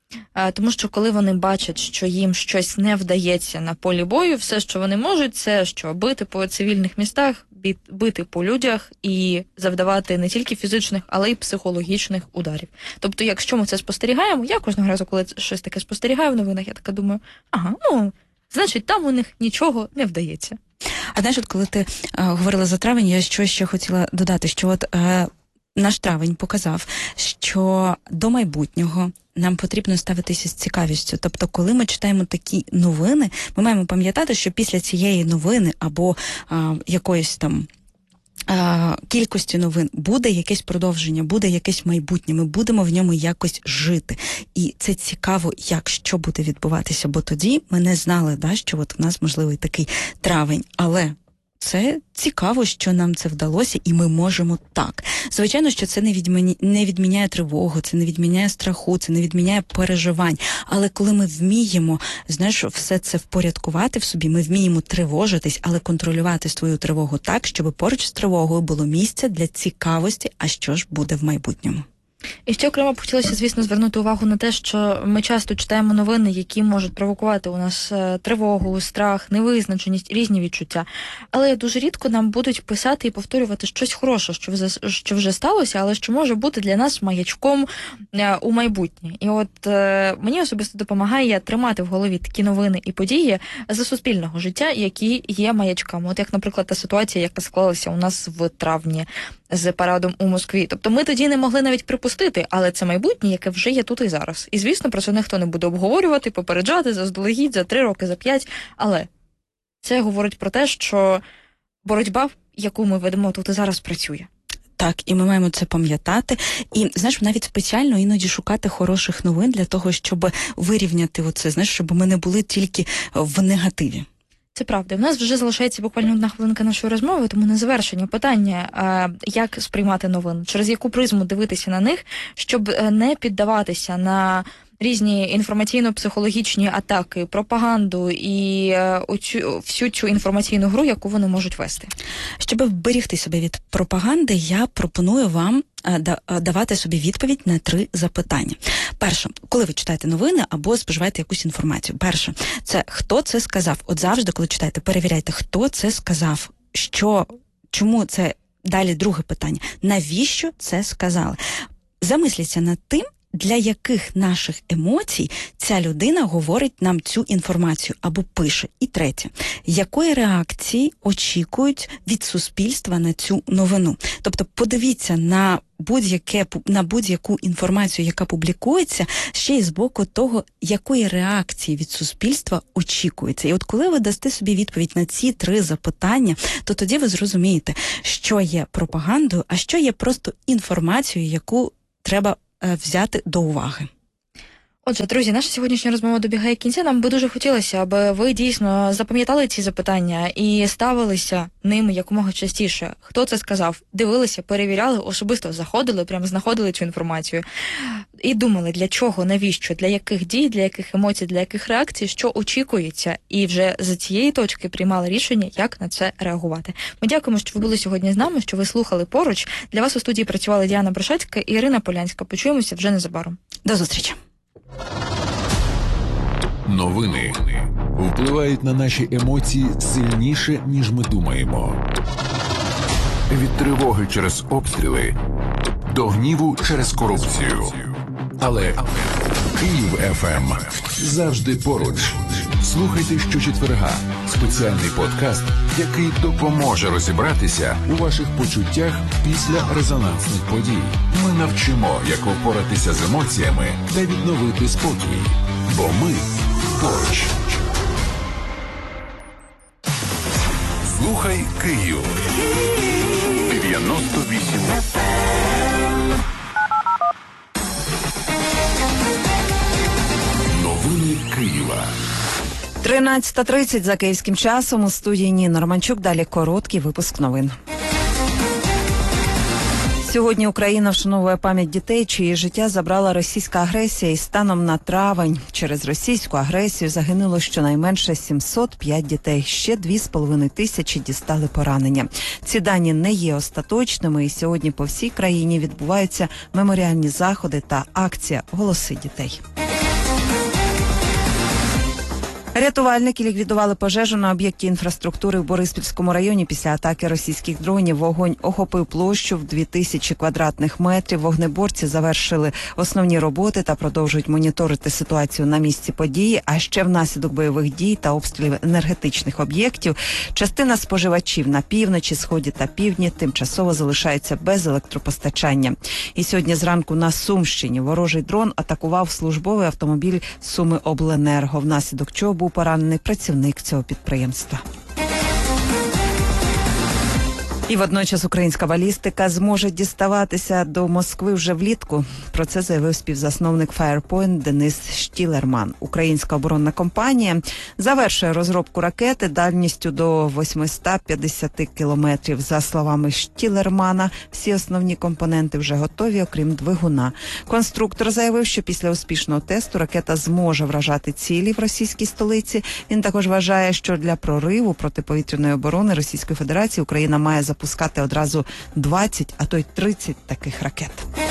Speaker 8: коли вони бачать, що їм щось не вдається на полі бою, все, що вони можуть, це що бити по цивільних містах, бити по людях і завдавати не тільки фізичних, але й психологічних ударів. Тобто, якщо ми це спостерігаємо, я кожного разу, коли щось таке спостерігаю в новинах, я така думаю, значить, там у них нічого не вдається.
Speaker 9: А знаєш, коли ти говорила за травень, я ще хотіла додати, що наш травень показав, що до майбутнього нам потрібно ставитися з цікавістю. Тобто, коли ми читаємо такі новини, ми маємо пам'ятати, що після цієї новини або якоїсь там кількості новин буде якесь продовження, буде якесь майбутнє, ми будемо в ньому якось жити. І це цікаво, що буде відбуватися, бо тоді ми не знали, що у нас можливий такий травень, але це цікаво, що нам це вдалося, і ми можемо так. Звичайно, що це не відміняє тривогу, це не відміняє страху, це не відміняє переживань. Але коли ми вміємо, все це впорядкувати в собі, ми вміємо тривожитись, але контролювати свою тривогу так, щоб поруч з тривогою було місце для цікавості, а що ж буде в майбутньому.
Speaker 8: І ще окремо б хотілося, звісно, звернути увагу на те, що ми часто читаємо новини, які можуть провокувати у нас тривогу, страх, невизначеність, різні відчуття. Але дуже рідко нам будуть писати і повторювати щось хороше, що вже сталося, але що може бути для нас маячком у майбутнє. І от мені особисто допомагає тримати в голові такі новини і події з суспільного життя, які є маячками. От як, наприклад, та ситуація, яка склалася у нас в травні з парадом у Москві. Тобто ми тоді не могли навіть припустити, але це майбутнє, яке вже є тут і зараз. І, звісно, про це ніхто не буде обговорювати, попереджати заздалегідь, за 3 роки, за 5. Але це говорить про те, що боротьба, яку ми ведемо тут і зараз, працює.
Speaker 9: Так, і ми маємо це пам'ятати. І, навіть спеціально іноді шукати хороших новин для того, щоб вирівняти оце, щоб ми не були тільки в негативі.
Speaker 8: Це правда. В нас вже залишається буквально 1 хвилинка нашої розмови, тому на завершення питання, як сприймати новини, через яку призму дивитися на них, щоб не піддаватися на різні інформаційно-психологічні атаки, пропаганду і всю цю інформаційну гру, яку вони можуть вести.
Speaker 9: Щоб вберегти себе від пропаганди, я пропоную вам давати собі відповідь на 3 запитання. Перше, коли ви читаєте новини або споживаєте якусь інформацію. Перше, це хто це сказав. От завжди, коли читаєте, перевіряйте, хто це сказав, чому це. Далі друге питання. Навіщо це сказали? Замисліться над тим, для яких наших емоцій ця людина говорить нам цю інформацію або пише. І третє, якої реакції очікують від суспільства на цю новину? Тобто подивіться на будь-яку інформацію, яка публікується, ще й з боку того, якої реакції від суспільства очікується. І от коли ви дасте собі відповідь на ці 3 запитання, то тоді ви зрозумієте, що є пропагандою, а що є просто інформацією, яку треба взяти до уваги.
Speaker 8: Отже, друзі, наша сьогоднішня розмова добігає кінця. Нам би дуже хотілося, аби ви дійсно запам'ятали ці запитання і ставилися ними якомога частіше. Хто це сказав? Дивилися, перевіряли, особисто заходили, прямо знаходили цю інформацію. І думали, для чого, навіщо, для яких дій, для яких емоцій, для яких реакцій, що очікується. І вже за цієї точки приймали рішення, як на це реагувати. Ми дякуємо, що ви були сьогодні з нами, що ви слухали поруч. Для вас у студії працювали Діана Брошацька і Ірина Полянська. Почуємося вже незабаром.
Speaker 9: До зустрічі.
Speaker 3: Новини впливають на наші емоції сильніше, ніж ми думаємо. Від тривоги через обстріли до гніву через корупцію. Але Київ ФМ завжди поруч. Слухайте щочетверга спеціальний подкаст, який допоможе розібратися у ваших почуттях після резонансних подій. Ми навчимо, як впоратися з емоціями та відновити спокій. Бо ми поруч. Слухай Київ. 98 Новини Києва.
Speaker 4: 13:30 за київським часом у студії Ніна Романчук. Далі короткий випуск новин. Сьогодні Україна вшановує пам'ять дітей, чиї життя забрала російська агресія, і станом на травень через російську агресію загинуло щонайменше 705 дітей. Ще 2,5 тисячі дістали поранення. Ці дані не є остаточними, і сьогодні по всій країні відбуваються меморіальні заходи та акція «Голоси дітей». Рятувальники ліквідували пожежу на об'єкті інфраструктури в Бориспільському районі після атаки російських дронів. Вогонь охопив площу в 2000 квадратних метрів. Вогнеборці завершили основні роботи та продовжують моніторити ситуацію на місці події. А ще внаслідок бойових дій та обстрілів енергетичних об'єктів частина споживачів на півночі, сході та півдні тимчасово залишається без електропостачання. І сьогодні зранку на Сумщині ворожий дрон атакував службовий автомобіль Сумиобленерго, внаслідок чого був поранений працівник цього підприємства. І водночас українська балістика зможе діставатися до Москви вже влітку. Про це заявив співзасновник Firepoint Денис Штілерман. Українська оборонна компанія завершує розробку ракети дальністю до 850 кілометрів. За словами Штілермана, всі основні компоненти вже готові, окрім двигуна. Конструктор заявив, що після успішного тесту ракета зможе вражати цілі в російській столиці. Він також вважає, що для прориву протиповітряної оборони Російської Федерації Україна має запускати одразу 20, а то й 30 таких ракет.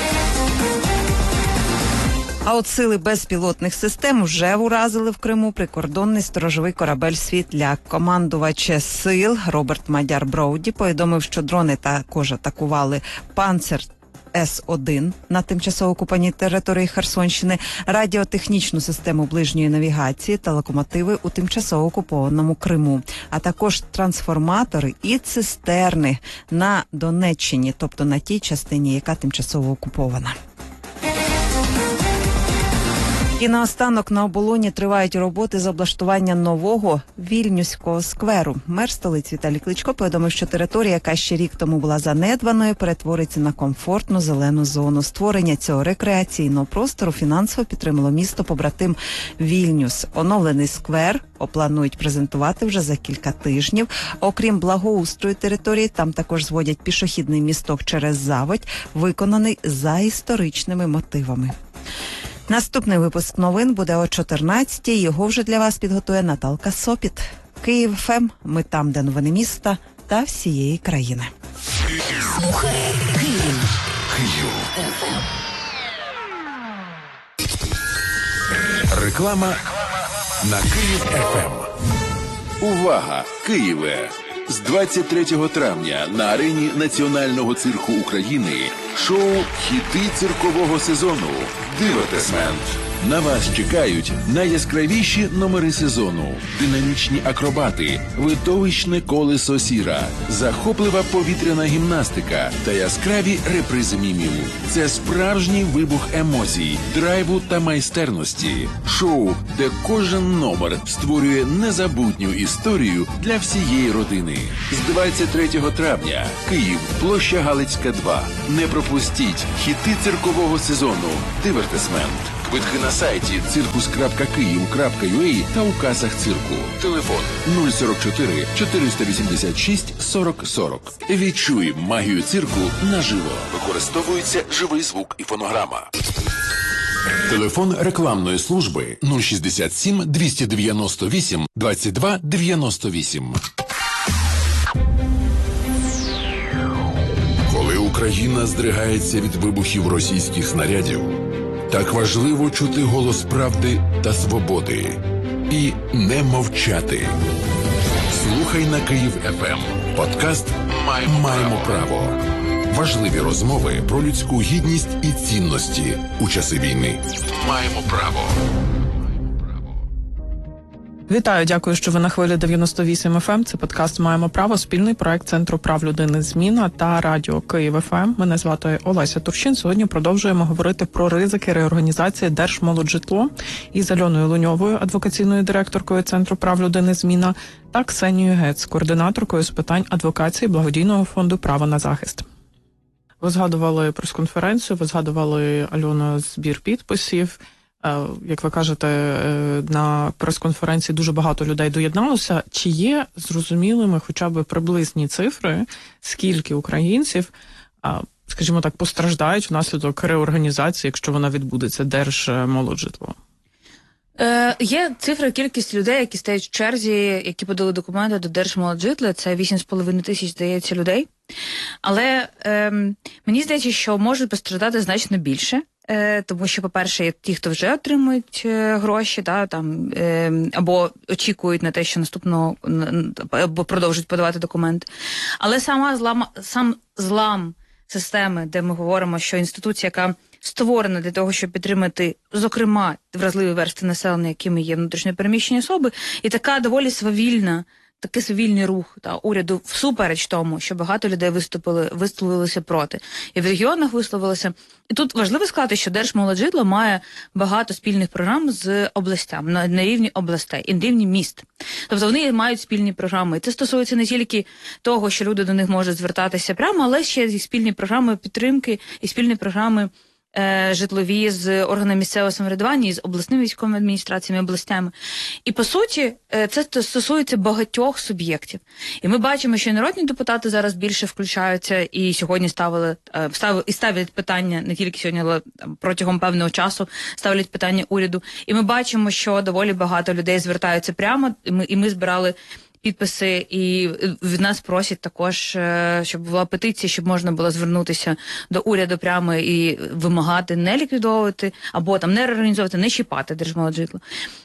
Speaker 4: А от сили безпілотних систем вже уразили в Криму прикордонний сторожовий корабель «Світляк». Командувач сил Роберт Мадяр Броуді повідомив, що дрони також атакували «Панцер» С-1 на тимчасово окупованій території Херсонщини, радіотехнічну систему ближньої навігації та локомотиви у тимчасово окупованому Криму, а також трансформатори і цистерни на Донеччині, тобто на тій частині, яка тимчасово окупована. І наостанок на оболоні тривають роботи з облаштування нового Вільнюського скверу. Мер столиці Віталій Кличко повідомив, що територія, яка ще рік тому була занедбаною, перетвориться на комфортну зелену зону. Створення цього рекреаційного простору фінансово підтримало місто-побратим Вільнюс. Оновлений сквер планують презентувати вже за кілька тижнів. Окрім благоустрою території, там також зводять пішохідний місток через Заводь, виконаний за історичними мотивами. Наступний випуск новин буде о 14-й. Його вже для вас підготує Наталка Сопіт. Київ ФМ. Ми там, де новини міста та всієї країни.
Speaker 5: Слухай Київ.
Speaker 3: Реклама на Київ ФМ. Увага, Києве! З 23 травня на арені Національного цирку України шоу «Хіти циркового сезону» «Дивертисмент». На вас чекають найяскравіші номери сезону, динамічні акробати, видовищне колесо сіра, захоплива повітряна гімнастика та яскраві репризи мімів. Це справжній вибух емоцій, драйву та майстерності. Шоу, де кожен номер створює незабутню історію для всієї родини. З 23 травня Київ, площа Галицька, 2. Не пропустіть хіти циркового сезону «Дивертисмент». Квитки на сайті circus.kyiv.ua та у касах цирку. Телефон 044 486 40 40. Відчуй магію цирку наживо. Використовується живий звук і фонограма. Телефон рекламної служби 067 298 22 98. Коли Україна здригається від вибухів російських снарядів, так важливо чути голос правди та свободи і не мовчати. Слухай на Київ ФМ. Подкаст «Маємо право». Важливі розмови про людську гідність і цінності у часи війни. Маємо право.
Speaker 10: Вітаю, дякую, що ви на хвилі 98 FM. Це подкаст «Маємо право», спільний проект Центру прав людини «Зміна» та радіо Київ ФМ. Мене звати Олеся Турчин. Сьогодні продовжуємо говорити про ризики реорганізації Держмолоджитло із Альоною Луньовою, адвокаційною директоркою Центру прав людини «Зміна», та Ксенією Гец, координаторкою з питань адвокації благодійного фонду «Право на захист». Ви згадували прес-конференцію, ви згадували, Альоно, збір підписів. Як ви кажете, на прес-конференції дуже багато людей доєдналося. Чи є зрозумілими хоча б приблизні цифри, скільки українців, скажімо так, постраждають внаслідок реорганізації, якщо вона відбудеться, Держмолоджитло?
Speaker 8: Є цифра, кількість людей, які стоять в черзі, які подали документи до Держмолоджитла. Це 8,5 тисяч, здається, людей. Але мені здається, що можуть постраждати значно більше. Тому що, по-перше, є ті, хто вже отримують гроші, да, там, або очікують на те, що наступного, або продовжують подавати документи. Але сам злам системи, де ми говоримо, що інституція, яка створена для того, щоб підтримати, зокрема, вразливі верстви населення, якими є внутрішньо переміщені особи, і така доволі такий свавільний рух уряду всупереч тому, що багато людей висловилися проти. І в регіонах висловилися. І тут важливо сказати, що Держмолоджитло має багато спільних програм з областями, на рівні областей, і на рівні міст. Тобто вони мають спільні програми. І це стосується не тільки того, що люди до них можуть звертатися прямо, але ще й спільні програми підтримки і спільні програми житлові з органами місцевого самоврядування і з обласними військовими адміністраціями, областями. І, по суті, це стосується багатьох суб'єктів. І ми бачимо, що і народні депутати зараз більше включаються і сьогодні ставлять питання, не тільки сьогодні, але протягом певного часу ставлять питання уряду. І ми бачимо, що доволі багато людей звертаються прямо, і ми збирали підписи, і від нас просять також, щоб була петиція, щоб можна було звернутися до уряду прямо і вимагати не ліквідовувати, або там не реорганізовувати, не чіпати Держмолоджитло.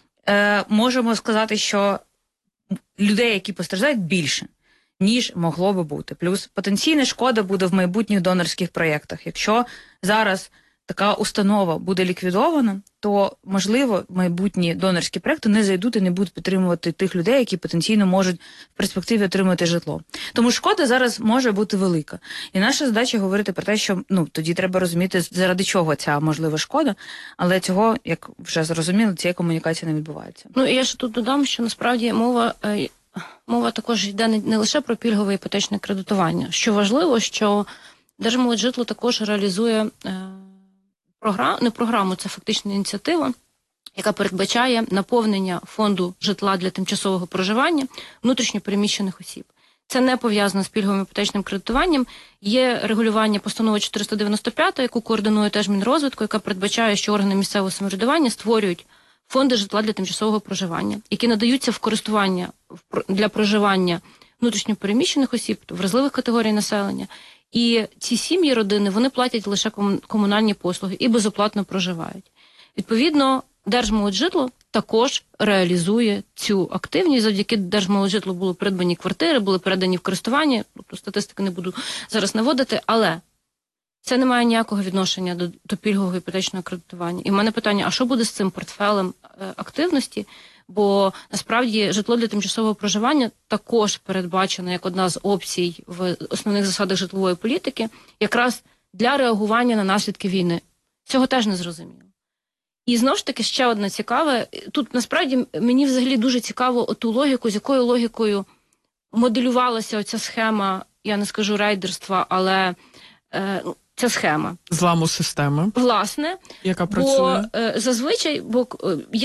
Speaker 8: Можемо сказати, що людей, які постраждають, більше, ніж могло би бути. Плюс потенційна шкода буде в майбутніх донорських проєктах. Якщо зараз така установа буде ліквідована, то, можливо, майбутні донорські проекти не зайдуть і не будуть підтримувати тих людей, які потенційно можуть в перспективі отримати житло. Тому шкода зараз може бути велика. І наша задача говорити про те, що тоді треба розуміти, заради чого ця можлива шкода, але цього, як вже зрозуміло, цієї комунікації не відбувається.
Speaker 11: Я ж тут додам, що насправді мова також йде не лише про пільгове іпотечне кредитування. Що важливо, що Держмолоджитло також реалізує програму, це фактично ініціатива, яка передбачає наповнення фонду житла для тимчасового проживання внутрішньо переміщених осіб. це не пов'язано з пільговим іпотечним кредитуванням. Є регулювання постанови 495, яку координує теж Мінрозвитку, яка передбачає, що органи місцевого самоврядування створюють фонди житла для тимчасового проживання, які надаються в користування для проживання внутрішньопереміщених осіб, вразливих категорій населення. І ці сім'ї, родини, вони платять лише комунальні послуги і безоплатно проживають. Відповідно, Держмолоджитло також реалізує цю активність. Завдяки Держмолоджитлу були придбані квартири, були передані в користування, тобто статистики не буду зараз наводити, але це не має ніякого відношення до пільгового іпотечного кредитування. І в мене питання, а що буде з цим портфелем активності? Бо насправді житло для тимчасового проживання також передбачено як одна з опцій в основних засадах житлової політики, якраз для реагування на наслідки війни. Цього теж не зрозуміло. І знову ж таки ще одне цікаве, тут насправді мені взагалі дуже цікаво ту логіку, з якою логікою моделювалася оця схема, я не скажу рейдерства, але ця схема.
Speaker 10: Зламу системи.
Speaker 11: Власне,
Speaker 10: яка працює.
Speaker 11: Бо зазвичай, є